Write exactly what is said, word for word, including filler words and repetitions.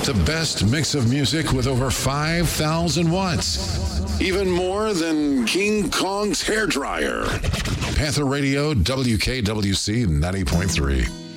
The best mix of music with over five thousand watts. Even more than King Kong's hairdryer. Panther Radio, W K W C ninety point three.